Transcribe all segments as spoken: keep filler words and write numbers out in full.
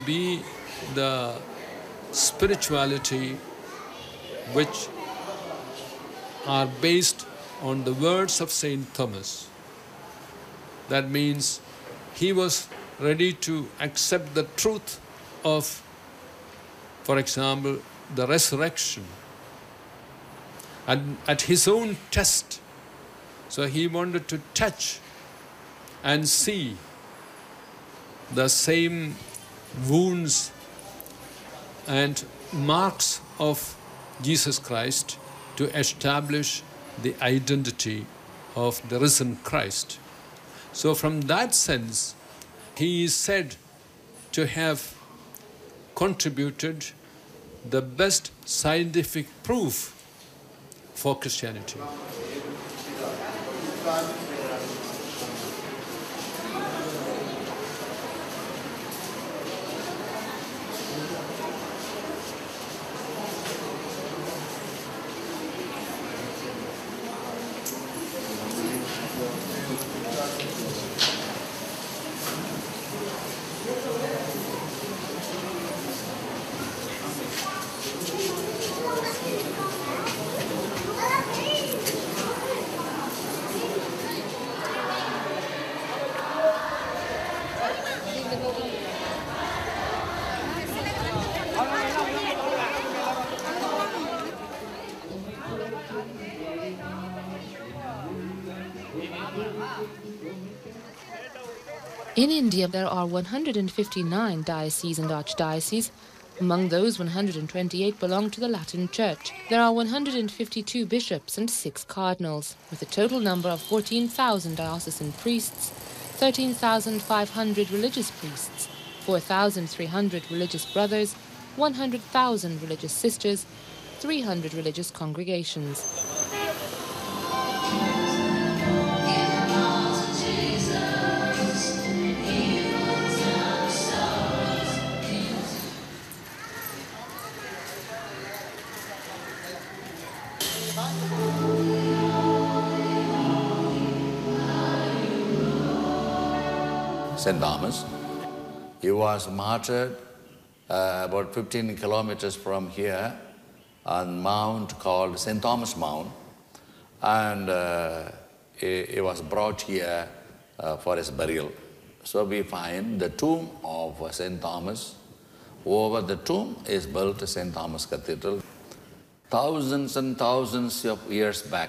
be the spirituality which are based on the words of Saint Thomas. That means he was ready to accept the truth of, for example, the resurrection and at his own test. So he wanted to touch and see the same wounds and marks of Jesus Christ to establish the identity of the risen Christ. So from that sense, he is said to have contributed the best scientific proof for Christianity. In India, there are one hundred fifty-nine dioceses and archdioceses. Among those, one hundred twenty-eight belong to the Latin Church. There are one hundred fifty-two bishops and six cardinals, with a total number of fourteen thousand diocesan priests, thirteen thousand five hundred religious priests, four thousand three hundred religious brothers, one hundred thousand religious sisters, three hundred religious congregations. Saint Thomas. He was martyred uh, about fifteen kilometers from here on mount called Saint Thomas Mount, and uh, he, he was brought here uh, for his burial. So we find the tomb of Saint Thomas. Over the tomb is built Saint Thomas Cathedral. Thousands and thousands of years back,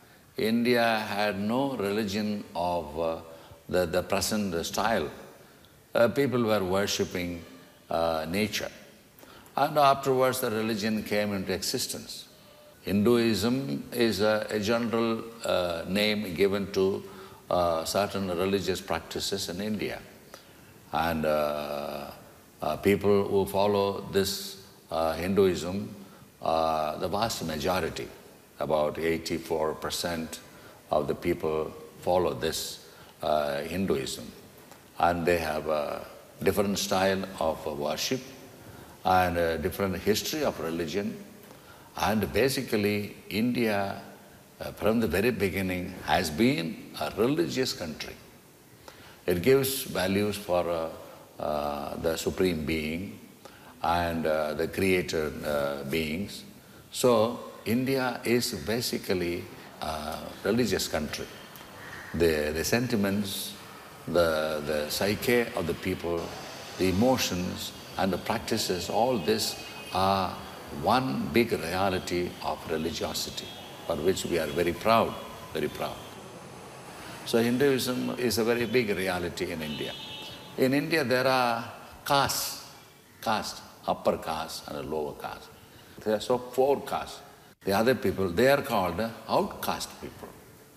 India had no religion of uh, the, the present style. Uh, people were worshipping uh, nature. And afterwards the religion came into existence. Hinduism is a, a general uh, name given to uh, certain religious practices in India. And uh, uh, people who follow this uh, Hinduism, uh, the vast majority, about eighty-four percent of the people follow this Uh, Hinduism, and they have a different style of uh, worship and a different history of religion. And basically India uh, from the very beginning has been a religious country. It gives values for uh, uh, the Supreme Being and uh, the creator uh, beings. So India is basically a religious country. The, the sentiments, the, the psyche of the people, the emotions and the practices, all this are one big reality of religiosity, for which we are very proud, very proud. So Hinduism is a very big reality in India. In India there are castes, caste, upper caste and a lower caste. There are so four castes. The other people, they are called outcast people.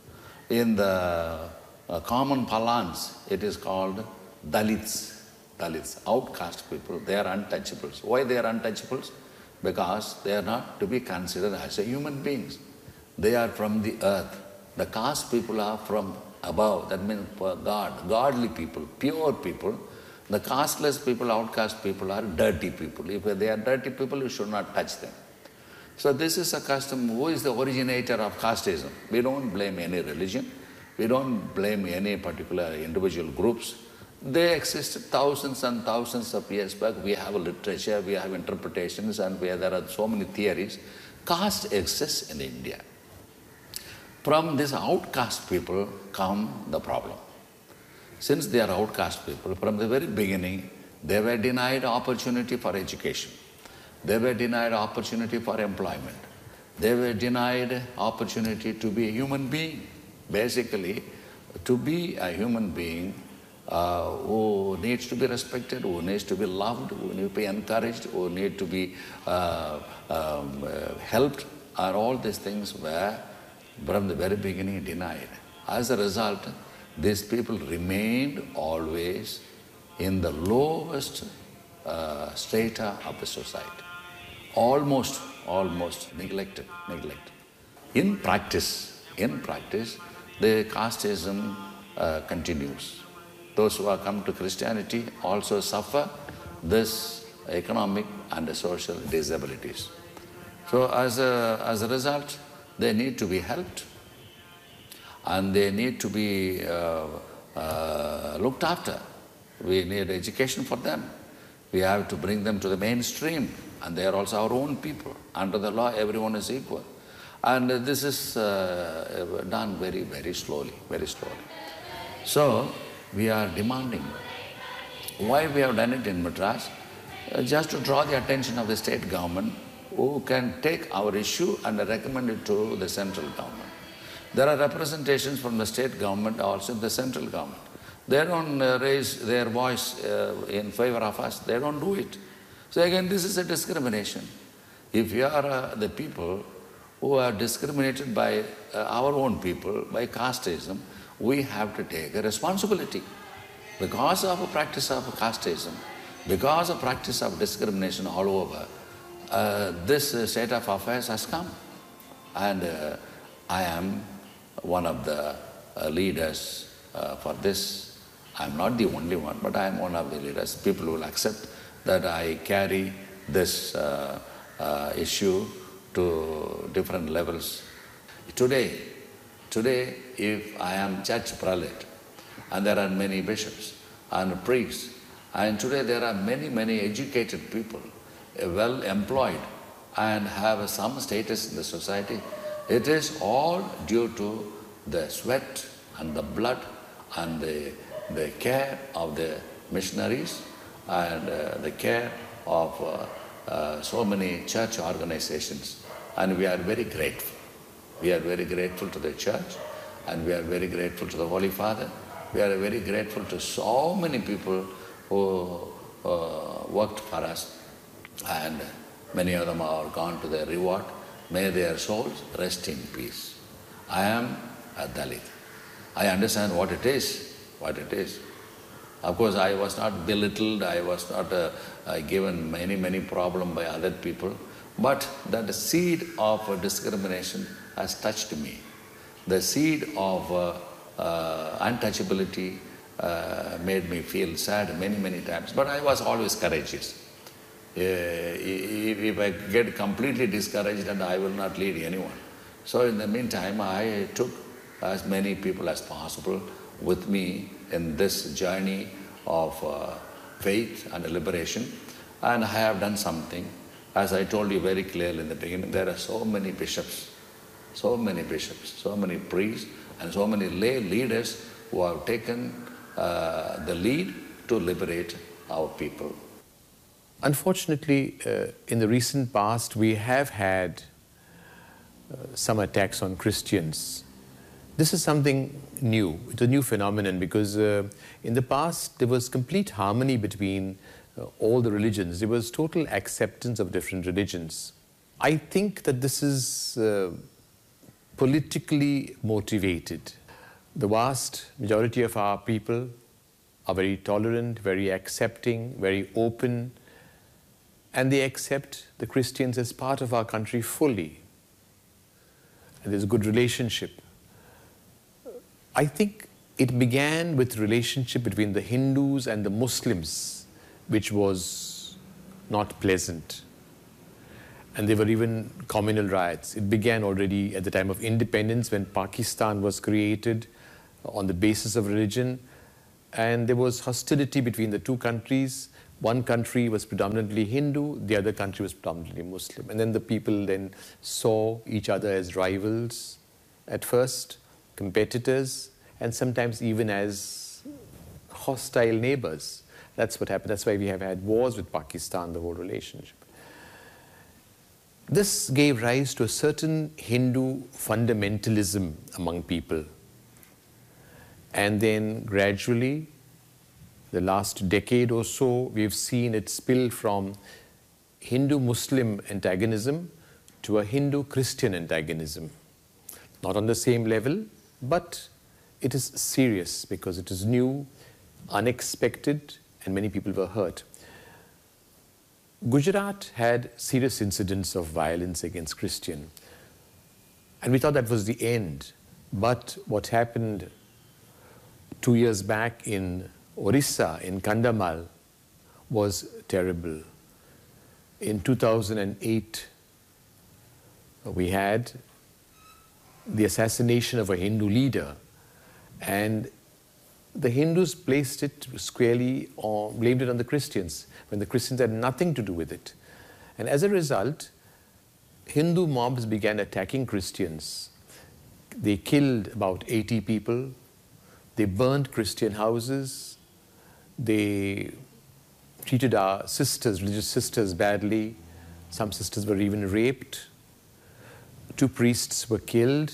In the uh, common parlance, it is called Dalits. Dalits, outcast people, they are untouchables. Why they are untouchables? Because they are not to be considered as a human beings. They are from the earth. The caste people are from above, that means God, godly people, pure people. The casteless people, outcast people are dirty people. If they are dirty people, you should not touch them. So this is a custom. Who is the originator of casteism? We don't blame any religion. We don't blame any particular individual groups. They existed thousands and thousands of years back. We have a literature, we have interpretations, and where there are so many theories. Caste exists in India. From these outcast people come the problem. Since they are outcast people, from the very beginning, they were denied opportunity for education. They were denied opportunity for employment. They were denied opportunity to be a human being. Basically, to be a human being uh, who needs to be respected, who needs to be loved, who needs to be encouraged, who needs to be uh, um, uh, helped, are all these things were from the very beginning denied. As a result, these people remained always in the lowest uh, strata of the society. Almost, almost neglected, neglected. In practice, in practice, the casteism uh, continues. Those who have come to Christianity also suffer this economic and social disabilities. So as a, as a result, they need to be helped and they need to be uh, uh, looked after. We need education for them. We have to bring them to the mainstream, and they are also our own people. Under the law, everyone is equal. And uh, this is uh, done very, very slowly, very slowly. So, we are demanding. Why we have done it in Madras? Uh, just to draw the attention of the state government, who can take our issue and recommend it to the central government. There are representations from the state government, also the central government. They don't uh, raise their voice uh, in favor of us. They don't do it. So again, this is a discrimination. If you are uh, the people who are discriminated by uh, our own people, by casteism, we have to take a responsibility. Because of a practice of casteism, because of practice of discrimination all over, uh, this uh, state of affairs has come. And uh, I am one of the uh, leaders uh, for this. I'm not the only one, but I am one of the leaders. People will accept that I carry this uh, uh, issue to different levels. Today, today, if I am church prelate, and there are many bishops and priests, and today there are many, many educated people, uh, well employed, and have some status in the society, it is all due to the sweat and the blood and the the care of the missionaries and uh, the care of uh, uh, so many church organizations. And we are very grateful. We are very grateful to the church, and we are very grateful to the Holy Father. We are very grateful to so many people who uh, worked for us, and many of them are gone to their reward. May their souls rest in peace. I am a Dalit. I understand what it is. what it is. Of course, I was not belittled, I was not uh, uh, given many, many problems by other people, but that seed of uh, discrimination has touched me. The seed of uh, uh, untouchability uh, made me feel sad many, many times, but I was always courageous. Uh, if, if I get completely discouraged, and I will not lead anyone. So in the meantime, I took as many people as possible with me in this journey of uh, faith and liberation, and I have done something. As I told you very clearly in the beginning, there are so many bishops, so many bishops, so many priests, and so many lay leaders who have taken uh, the lead to liberate our people. Unfortunately, uh, in the recent past, we have had uh, some attacks on Christians. This is something new. It's a new phenomenon because uh, in the past there was complete harmony between uh, all the religions. There was total acceptance of different religions. I think that this is uh, politically motivated. The vast majority of our people are very tolerant, very accepting, very open, and they accept the Christians as part of our country fully. And there's a good relationship. I think it began with relationship between the Hindus and the Muslims, which was not pleasant. And there were even communal riots. It began already at the time of independence when Pakistan was created on the basis of religion. and there was hostility between the two countries. One country was predominantly Hindu, the other country was predominantly Muslim. And then the people then saw each other as rivals at first, competitors, and sometimes even as hostile neighbors. That's what happened. That's why we have had wars with Pakistan, the whole relationship. This gave rise to a certain Hindu fundamentalism among people. And then gradually, the last decade or so, we've seen it spill from Hindu-Muslim antagonism to a Hindu-Christian antagonism. Not on the same level, but it is serious because it is new, unexpected, and many people were hurt. Gujarat had serious incidents of violence against Christians, and we thought that was the end. But what happened two years back in Orissa, in Kandhamal, was terrible. In two thousand eight, we had the assassination of a Hindu leader, and the Hindus placed it squarely, or blamed it on the Christians, when the Christians had nothing to do with it. And as a result, Hindu mobs began attacking Christians. They killed about eighty people. They burned Christian houses. They treated our sisters, religious sisters, badly. Some sisters were even raped. Two priests were killed.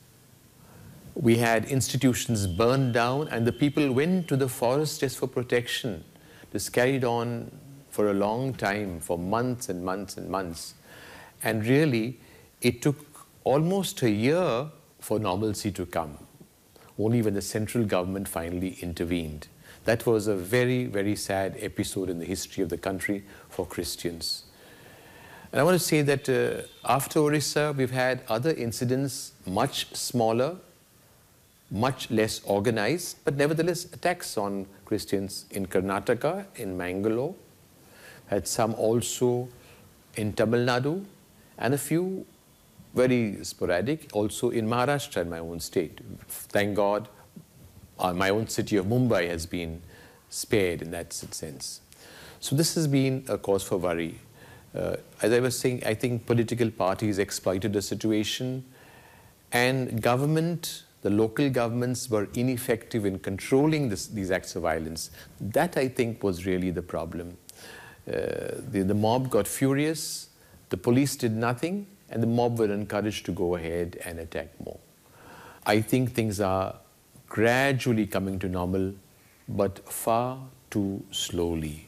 We had institutions burned down, and the people went to the forest just for protection. This carried on for a long time, for months and months and months. And really, it took almost a year for normalcy to come, only when the central government finally intervened. That was a very, very sad episode in the history of the country for Christians. And I want to say that uh, after Orissa, we've had other incidents, much smaller, much less organized, but nevertheless attacks on Christians in Karnataka, in Mangalore, had some also in Tamil Nadu, and a few very sporadic also in Maharashtra, in my own state. Thank God, uh, my own city of Mumbai has been spared in that sense. So this has been a cause for worry. Uh, as I was saying, I think political parties exploited the situation, and government, the local governments were ineffective in controlling this, these acts of violence. That, I think, was really the problem. Uh, the, the mob got furious, the police did nothing, and the mob were encouraged to go ahead and attack more. I think things are gradually coming to normal, but far too slowly.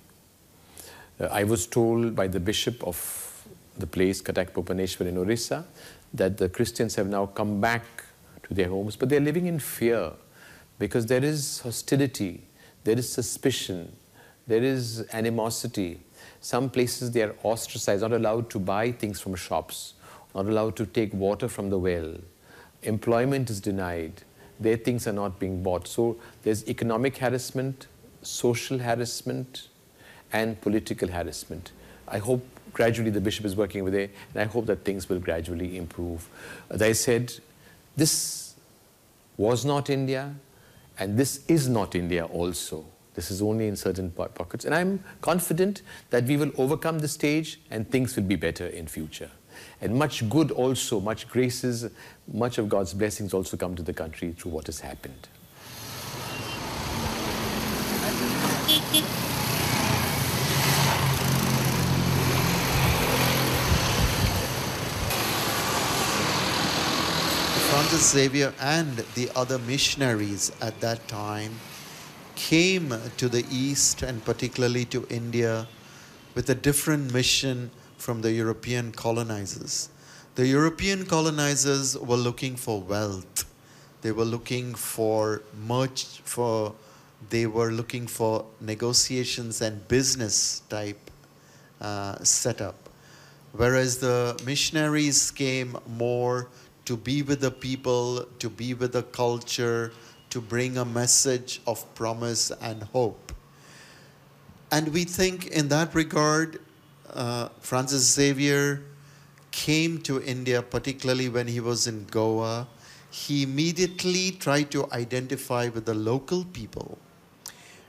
Uh, I was told by the bishop of the place, Katak Bhubaneswar in Orissa, that the Christians have now come back to their homes, but they're living in fear because there is hostility, there is suspicion, there is animosity. Some places they are ostracized, not allowed to buy things from shops, not allowed to take water from the well. Employment is denied. Their things are not being bought. So there's economic harassment, social harassment, and political harassment. I hope gradually the bishop is working with it, and I hope that things will gradually improve. As I said, this was not India, and this is not India also. This is only in certain pockets. And I'm confident that we will overcome the stage and things will be better in future. And much good also, much graces, much of God's blessings also come to the country through what has happened. Francis Xavier and the other missionaries at that time came to the East and particularly to India with a different mission from the European colonizers. The European colonizers were looking for wealth. They were looking for much, for, they were looking for negotiations and business type uh, setup. Whereas the missionaries came more to be with the people, to be with the culture, to bring a message of promise and hope. And we think in that regard, uh, Francis Xavier came to India, particularly when he was in Goa. He immediately tried to identify with the local people.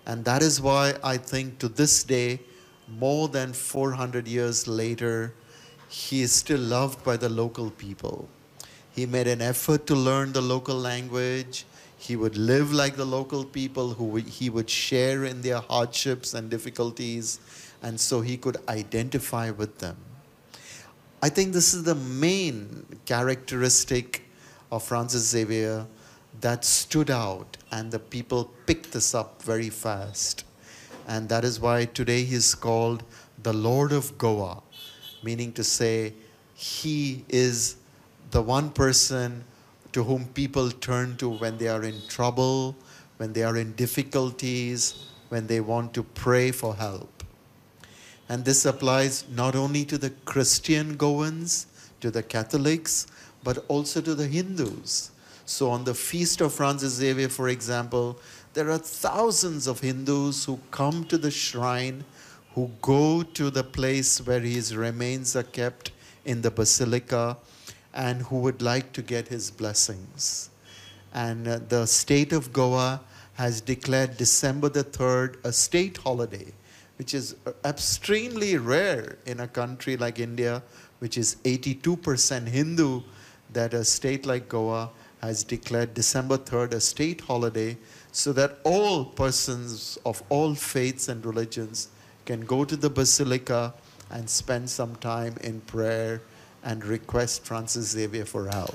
And that is why I think to this day, more than four hundred years later, he is still loved by the local people. He made an effort to learn the local language. He would live like the local people, who would, he would share in their hardships and difficulties, and so he could identify with them. I think this is the main characteristic of Francis Xavier that stood out, and the people picked this up very fast. And that is why today he is called the Lord of Goa, meaning to say he is the one person to whom people turn to when they are in trouble, when they are in difficulties, when they want to pray for help. And this applies not only to the Christian Goans, to the Catholics, but also to the Hindus. So on the feast of Francis Xavier, for example, there are thousands of Hindus who come to the shrine, who go to the place where his remains are kept in the basilica, and who would like to get his blessings. And uh, the state of Goa has declared December the third a state holiday, which is extremely rare in a country like India, which is eighty-two percent Hindu, that a state like Goa has declared December third a state holiday, so that all persons of all faiths and religions can go to the basilica and spend some time in prayer and request Francis Xavier for help.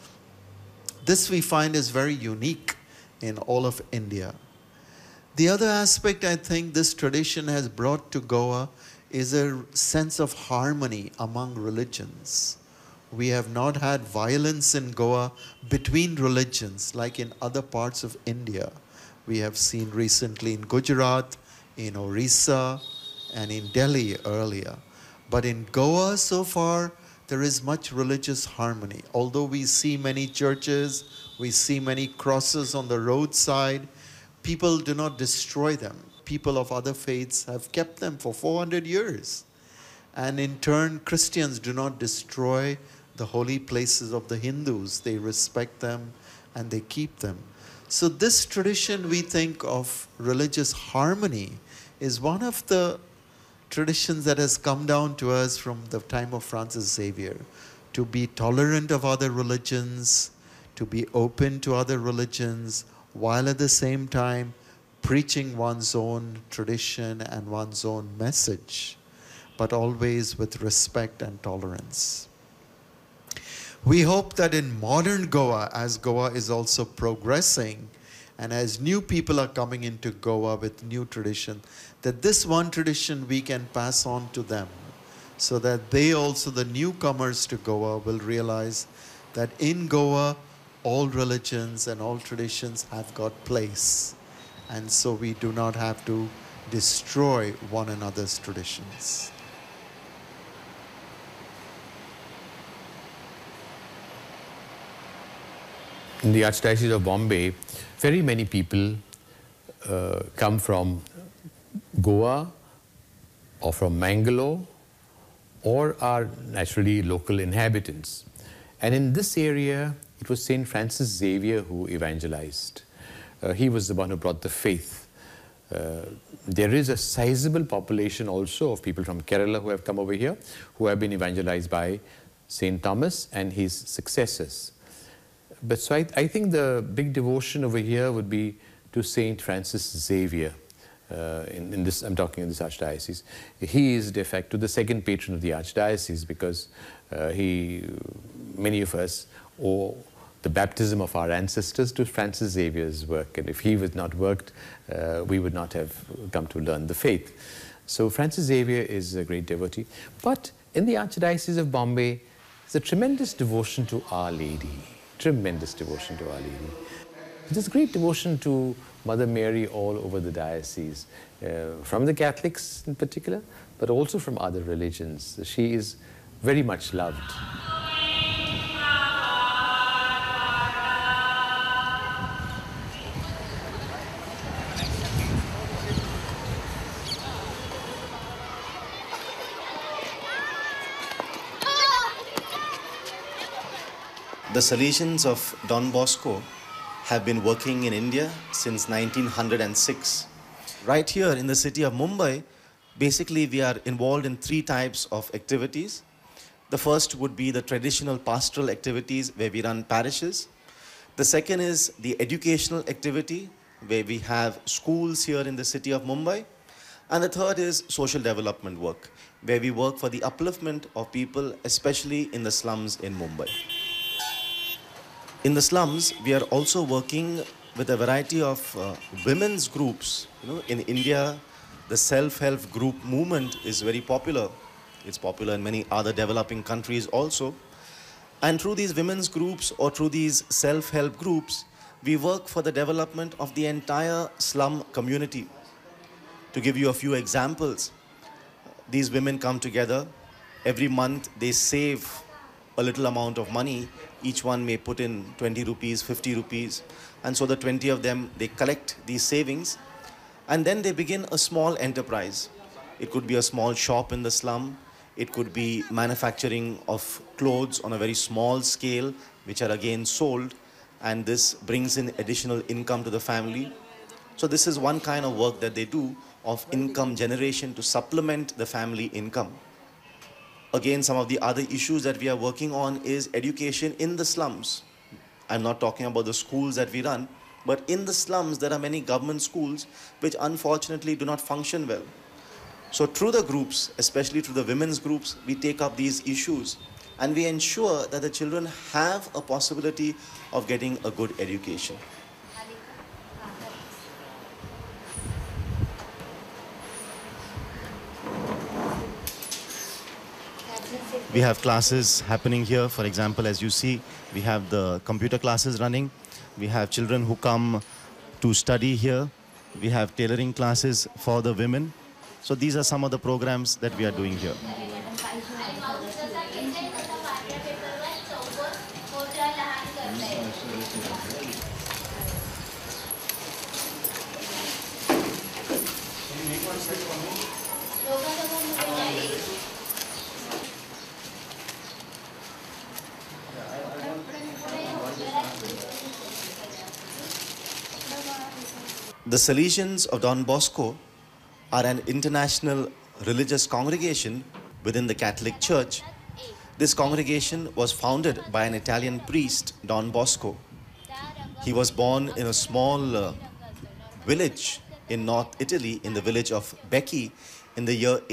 This we find is very unique in all of India. The other aspect I think this tradition has brought to Goa is a sense of harmony among religions. We have not had violence in Goa between religions like in other parts of India. We have seen recently in Gujarat, in Orissa, and in Delhi earlier. But in Goa so far, there is much religious harmony. Although we see many churches, we see many crosses on the roadside, people do not destroy them. People of other faiths have kept them for four hundred years. And in turn, Christians do not destroy the holy places of the Hindus. They respect them and they keep them. So this tradition we think of religious harmony is one of the traditions that has come down to us from the time of Francis Xavier, to be tolerant of other religions, to be open to other religions, while at the same time preaching one's own tradition and one's own message, but always with respect and tolerance. We hope that in modern Goa, as Goa is also progressing, and as new people are coming into Goa with new tradition, that this one tradition we can pass on to them, so that they also, the newcomers to Goa, will realize that in Goa, all religions and all traditions have got place. And so we do not have to destroy one another's traditions. In the Archdiocese of Bombay, very many people uh, come from Goa or from Mangalore or are naturally local inhabitants. And in this area, it was Saint Francis Xavier who evangelized. Uh, he was the one who brought the faith. Uh, there is a sizable population also of people from Kerala who have come over here, who have been evangelized by Saint Thomas and his successors. But so I, I think the big devotion over here would be to Saint Francis Xavier. Uh, in, in this, I'm talking in this archdiocese. He is de facto the second patron of the archdiocese, because uh, he, many of us owe the baptism of our ancestors to Francis Xavier's work. And if he had not worked, uh, we would not have come to learn the faith. So Francis Xavier is a great devotee. But in the Archdiocese of Bombay, there's a tremendous devotion to Our Lady. Tremendous devotion to Our Lady. There's great devotion to Mother Mary all over the diocese, uh, from the Catholics in particular, but also from other religions. She is very much loved. The Salesians of Don Bosco have been working in India since nineteen oh six. Right here in the city of Mumbai, basically we are involved in three types of activities. The first would be the traditional pastoral activities where we run parishes. The second is the educational activity where we have schools here in the city of Mumbai. And the third is social development work, where we work for the upliftment of people, especially in the slums in Mumbai. In the slums, we are also working with a variety of uh, women's groups. You know, in India, the self-help group movement is very popular. It's popular in many other developing countries also. And through these women's groups or through these self-help groups, we work for the development of the entire slum community. To give you a few examples, these women come together. Every month they save a little amount of money. Each one may put in twenty rupees, fifty rupees. And so the twenty of them, they collect these savings. And then they begin a small enterprise. It could be a small shop in the slum. It could be manufacturing of clothes on a very small scale, which are again sold. And this brings in additional income to the family. So this is one kind of work that they do of income generation to supplement the family income. Again, some of the other issues that we are working on is education in the slums. I'm not talking about the schools that we run, but in the slums there are many government schools which unfortunately do not function well. So through the groups, especially through the women's groups, we take up these issues and we ensure that the children have a possibility of getting a good education. We have classes happening here. For example, as you see, we have the computer classes running. We have children who come to study here. We have tailoring classes for the women. So these are some of the programs that we are doing here. The Salesians of Don Bosco are an international religious congregation within the Catholic Church. This congregation was founded by an Italian priest, Don Bosco. He was born in a small uh, village in North Italy, in the village of Becchi, in the year